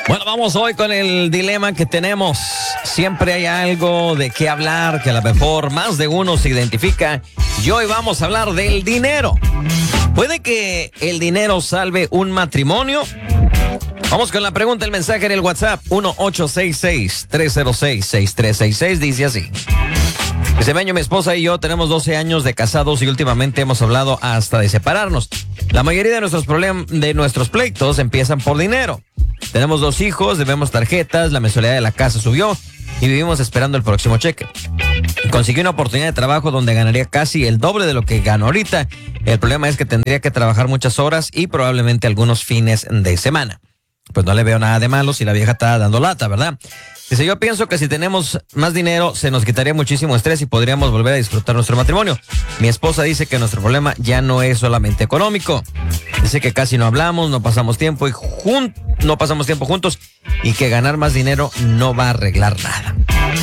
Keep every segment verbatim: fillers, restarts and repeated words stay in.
Bueno, vamos hoy con el dilema que tenemos. Siempre hay algo de qué hablar, que a lo mejor más de uno se identifica. Y hoy vamos a hablar del dinero. ¿Puede que el dinero salve un matrimonio? Vamos con la pregunta, el mensaje en el WhatsApp. uno ocho seis seis, tres cero seis, seis tres seis seis. Dice así. Ese año mi esposa y yo tenemos doce años de casados y últimamente hemos hablado hasta de separarnos. La mayoría de nuestros problemas, de nuestros pleitos empiezan por dinero. Tenemos dos hijos, debemos tarjetas, la mensualidad de la casa subió y vivimos esperando el próximo cheque. Conseguí una oportunidad de trabajo donde ganaría casi el doble de lo que gano ahorita. El problema es que tendría que trabajar muchas horas y probablemente algunos fines de semana. Pues no le veo nada de malo si la vieja está dando lata, ¿verdad? Dice, yo pienso que si tenemos más dinero se nos quitaría muchísimo estrés y podríamos volver a disfrutar nuestro matrimonio. Mi esposa dice que nuestro problema ya no es solamente económico. Dice que casi no hablamos, no pasamos tiempo y jun- no pasamos tiempo juntos y que ganar más dinero no va a arreglar nada.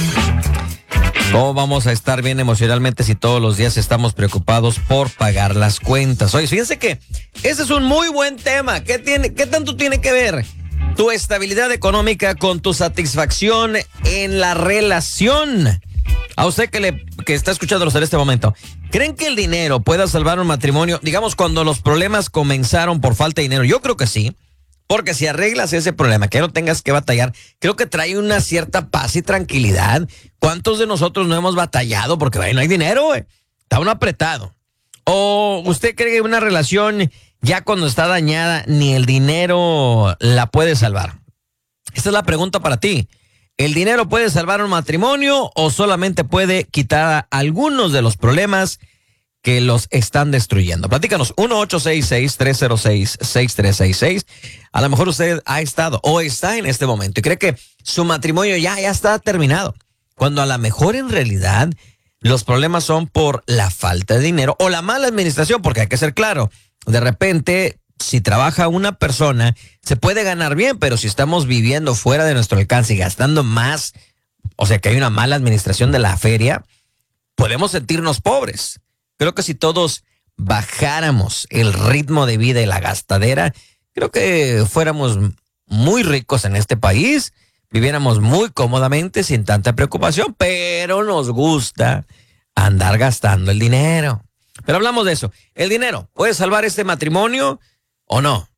¿Cómo vamos a estar bien emocionalmente si todos los días estamos preocupados por pagar las cuentas? Oye, fíjense que ese es un muy buen tema. ¿Qué tiene, qué tanto tiene que ver tu estabilidad económica con tu satisfacción en la relación? A usted que, le, que está escuchándolos en este momento, ¿creen que el dinero pueda salvar un matrimonio? Digamos, cuando los problemas comenzaron por falta de dinero. Yo creo que sí. Porque si arreglas ese problema, que no tengas que batallar, creo que trae una cierta paz y tranquilidad. ¿Cuántos de nosotros no hemos batallado? Porque ay, no hay dinero, güey. Está uno apretado. ¿O usted cree que una relación ya cuando está dañada ni el dinero la puede salvar? Esta es la pregunta para ti. ¿El dinero puede salvar un matrimonio o solamente puede quitar algunos de los problemas que los están destruyendo? Platícanos, uno ocho seis seis, tres cero seis, seis tres seis seis. A lo mejor usted ha estado o está en este momento y cree que su matrimonio ya, ya está terminado, cuando a lo mejor en realidad los problemas son por la falta de dinero o la mala administración, porque hay que ser claro, de repente si trabaja una persona se puede ganar bien, pero si estamos viviendo fuera de nuestro alcance y gastando más, o sea que hay una mala administración de la feria, podemos sentirnos pobres. Creo que si todos bajáramos el ritmo de vida y la gastadera, creo que fuéramos muy ricos en este país, viviéramos muy cómodamente sin tanta preocupación, pero nos gusta andar gastando el dinero. Pero hablamos de eso. ¿El dinero puede salvar este matrimonio o no?